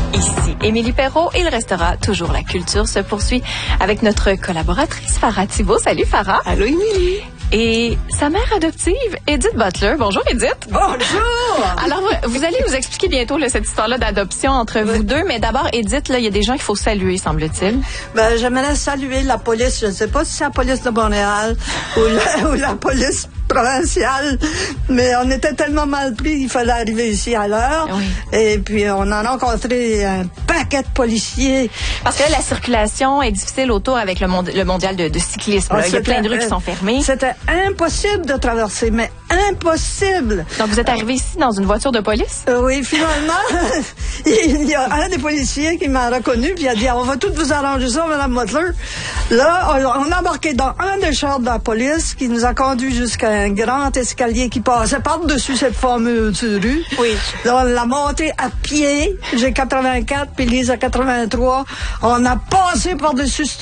Ici Émilie Perrault et il restera toujours la culture se poursuit avec notre collaboratrice Farah Thibault. Salut Farah. Allô Émilie. Et sa mère adoptive, Edith Butler. Bonjour Edith. Bonjour. Alors, vous allez nous expliquer bientôt là, cette histoire-là d'adoption entre vous deux. Mais d'abord, Edith, là, il y a des gens qu'il faut saluer, semble-t-il. Ben, j'aimerais saluer la police. Je ne sais pas si c'est la police de Montréal ou la police provinciale, mais on était tellement mal pris, il fallait arriver ici à l'heure. Oui. Et puis, on a rencontré un paquet de policiers. Parce que là, la circulation est difficile autour avec le mondial de cyclisme. Là. Il y a plein de rues qui sont fermées. C'était impossible de traverser, mais impossible. Donc, vous êtes arrivé ici dans une voiture de police? Oui, finalement, il y a un des policiers qui m'a reconnu, puis il a dit, on va tout vous arranger ça, Mme Butler. Là, on a embarqué dans un des chars de la police qui nous a conduit jusqu'à un grand escalier qui passait par-dessus cette fameuse rue. Oui. Là, on l'a monté à pied. J'ai 84, puis Lise a 83. On a passé par-dessus